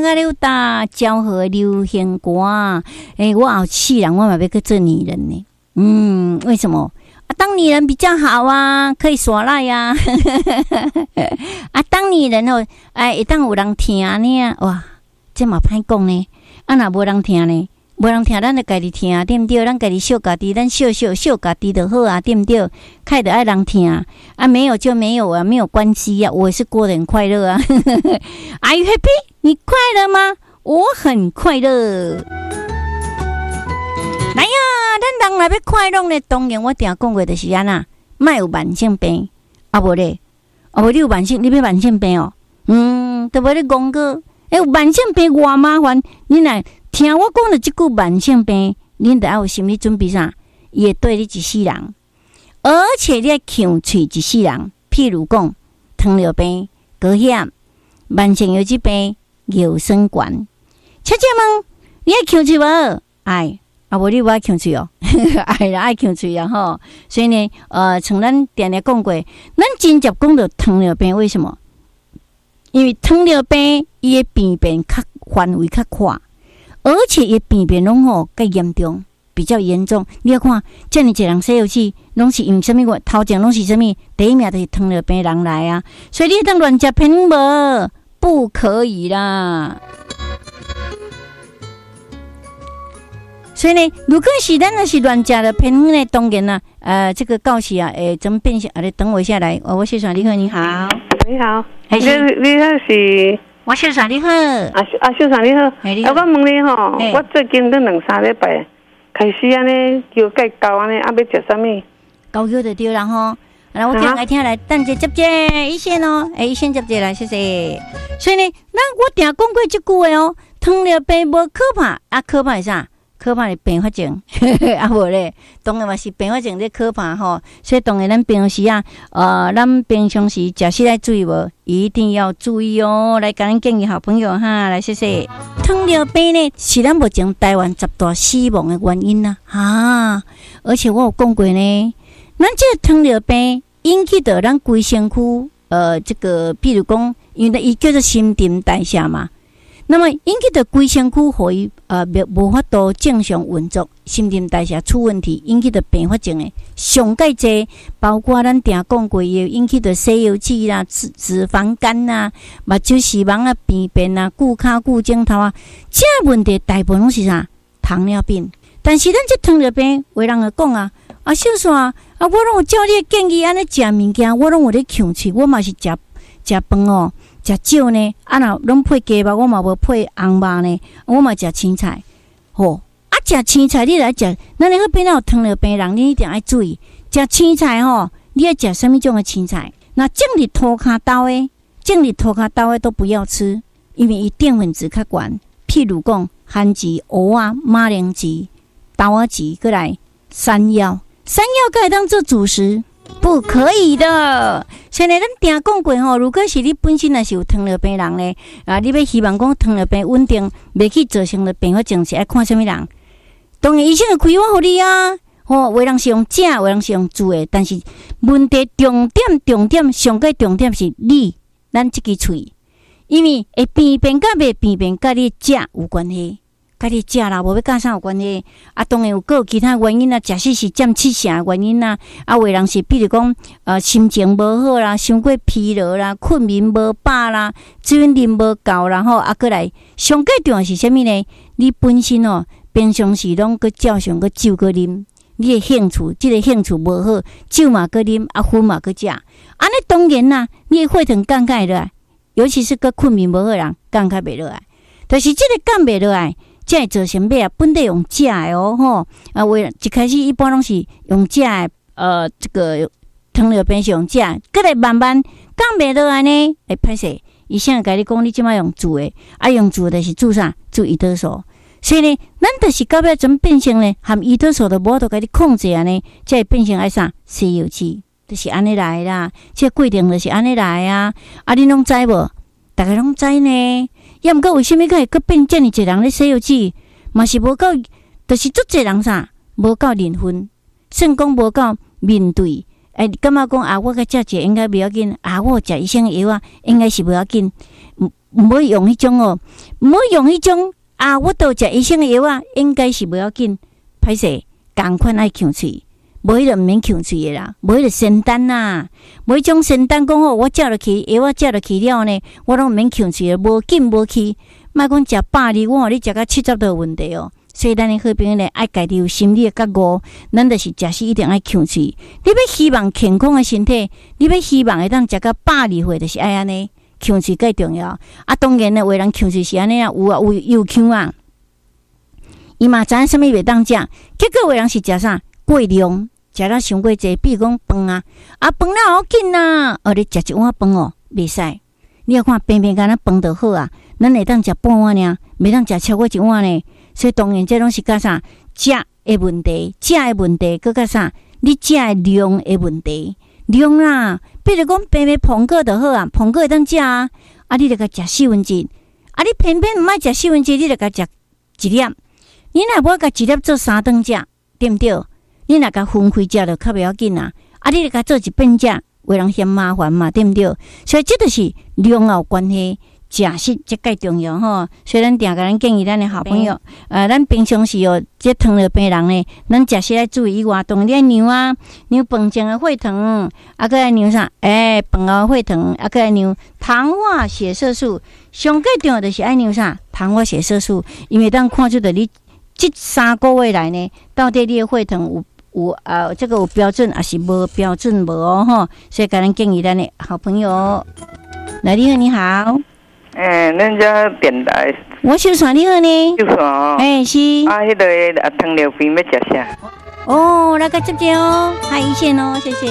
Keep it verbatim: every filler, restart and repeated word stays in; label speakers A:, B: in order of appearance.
A: 啊溜达，昭和流行歌。哎，我好气人，我嘛要去做女人呢。嗯，为什么？啊，当女人比较好啊，可以耍赖呀、啊。啊，当女人哦，哎，一旦有人听呢，哇，这嘛歹讲呢。啊，若无人听呢？无人听，咱就家己听，对毋对？咱家己笑家己，咱笑笑笑家己就好啊，对毋对？开得爱人听啊，没有就没有啊，没有关系啊，我也是过得很快乐啊。Are you happy？ 你快乐吗？我很快乐。来呀，咱人若要快乐呢，当然我定讲过就是安那，莫有慢性病，啊无咧，啊无你有慢性，你要慢性病哦，嗯，都无咧讲过，哎，慢性病偌麻烦，你若听我讲的这句慢性病，恁得要有心理准备啥？伊会对你一世人，而且你要呛喙一世人。譬如讲，糖尿病、高血、慢性腰子病、尿酸管。姐姐们，你爱呛喙无？爱，啊无你无爱呛喙哦，爱啦爱呛喙啊吼。所以呢，呃，像咱定定讲过，咱真正讲到糖尿病，为什么？因为糖尿病伊的病变较范围较宽。而且伊病变拢吼较严重，比较严重。你要看，遮尔一个人西药剂，拢是因为什么个？头前拢是什么？第一名就是糖尿病人来啊！所以你当乱食偏无，不可以啦。所以呢，如果是咱若是乱食的偏呢，当然啦，呃，这个告示啊，诶，怎么变成？啊，你等我一下来，我谢爽，你好，你好，
B: 你好，你你好是。
A: 我秀爽你好，啊
B: 啊秀爽你好，啊我问你吼，我最近都两三礼拜开始安尼叫介高安尼，啊要食啥物？
A: 高药就对啦吼。来，我听来听来，等者接接一线哦，哎，一线接接来，谢谢。所以呢，咱我定讲过这句话哦，糖尿病无可怕，啊可怕是啥？可怕是并发症，啊无咧，当然嘛是并发症咧可怕吼。所以当然咱平时啊，呃，咱平常时食食来注意无，一定要注意哦。来，甲咱建议好朋友哈，来谢谢。糖尿病呢是咱目前台湾十大死亡的原因呐、啊，啊，而且我有讲过呢，咱这个糖尿病引起的咱规身躯，呃，这个比如讲，因为伊叫做新陈代谢嘛。那么引起的规身躯互伊呃无法度正常运作，新陈代谢出问题，引起的并发症诶，上介济包括咱定讲过诶，引起的西药剂啦、脂脂肪肝啦、目睭视网啊病变啊、骨骹骨肿头啊，这问题大部分拢是啥？糖尿病。但是咱这糖尿病，有人会讲啊，啊小煞啊，我拢有照你建议安尼食物件，我拢有咧强吃，我嘛是食食饭哦。食少呢，啊若拢配鸡肉，我嘛无配红肉呢，我嘛食青菜。吼、哦，啊食青菜你来食，咱那个边有糖尿病人，你一定要注意食青菜吼。你要食什么种的青菜？那种日涂骹豆的，种日涂骹豆的都不要吃，因为伊淀粉质较悬。譬如讲番薯、蚵仔、马铃薯、豆仔薯，过来山药，山药可以当做主食。不可以的。现在咱定讲过吼，如果是你本身也是有糖尿病人咧，啊，你要希望讲糖尿病稳定，袂去造成的并发症，是爱看什么人？当然医生会开我互你啊。吼、哦，有人是用食，有人是用煮的，但是问题重点重点上个重点是你，咱这支喙，因为会病变甲袂病变，甲你食有关系。甲你食啦，无要甲啥有关系？啊，当然有个其他原因啊，假使是占七成原因啊，啊，有的人是比如讲，呃，心情无好啦，伤过疲劳啦，困眠无饱啦，水分啉无够啦，吼，啊，过来上个重要是啥物呢？你本身哦，平常时拢个照常个酒个啉，你的兴趣，即、这个兴趣无好，酒嘛个啉，啊，薰嘛个食，安尼当然啦，你的血糖降开落来，尤其是个困眠无好人降开袂落来，但是即个降袂落来。这会造成咩啊？本地用食的哦，吼啊！为一开始一般拢是用食的，呃，这个糖尿病是用食，过来慢慢降袂落来呢，会歹势。医生会甲你讲，你即摆用煮的，啊，用煮的是煮啥？煮胰岛素。所以呢，咱就是到尾怎变成呢？含胰岛素都无法度甲你控制啊呢，才会变成爱啥？西药剂，就是安尼来啦。这规定就是安尼来啊！啊，你拢知无？大家拢知呢。也毋过为虾米会阁变遮尔侪人咧西药剂，嘛是无够，就是足侪人啥，无够认分，算讲无够面对， 哎，感觉讲啊，我个食这应该不要紧啊，我食医生药啊，应该是不要紧，唔唔好用迄种哦，唔好用迄种啊，我都食医生药啊，应该是不要紧，歹势，共款爱呛喙。无迄个毋免呛喙诶啦，无迄个仙丹啦，无迄种仙丹讲好，我食落去，药我食落去了呢，我拢毋免呛喙诶，无紧无去，莫讲食百二，我互你食到七十都有问题哦。所以咱诶好朋友呢，爱家己有心理诶觉悟，咱就是食时一定爱呛喙。你要希望健康诶身体，你要希望会当食到百二岁，就是爱安尼，呛喙最重要。啊，当然呢，有的人呛喙是安尼啊，有啊有有呛啊，伊嘛知影啥物袂当食，结果有的人是食啥过量。食了伤过济，比如讲饭啊，啊饭哪好紧啊，哦，你食一碗饭哦，袂使。你要看平平干那饭就好啊，咱会当食半碗尔，袂当食超过一碗呢。所以当然这拢是甲啥食的问题，食的问题，佮甲啥你食的量的问题，量啦。比如讲平平苹果就好啊，苹果会当食啊，啊你著甲食四分之一，啊你偏偏毋爱食四分之一，你著甲食一粒，你若无甲一粒做三顿食，对毋对？你若甲分开食就较袂要紧啦，啊！你著甲做一遍食，为人嫌麻烦嘛，对毋对？所以这就是量有关系，食食这介重要吼。所以咱定甲咱建议咱的好朋友，呃，咱平常时哦，这糖尿病人呢，咱食时爱注意以外，当然你爱量啊，量饭前的血糖，啊，搁爱量啥？诶、欸，饭后血糖，啊，搁爱量糖化血色素。上最重要就是爱量啥？糖化血色素，因为当看出的你这三个月来呢，到底你的血糖有。有啊，这个有标准还是无标准无哦吼，所以个人建议咱的好朋友，来你好你好，
B: 诶、欸，咱家电台，
A: 我小算你好呢，
B: 小算哦，
A: 诶、欸、是，
B: 啊，迄、那个啊糖尿病要食啥？
A: 哦，来个接接哦，开一线哦，谢谢。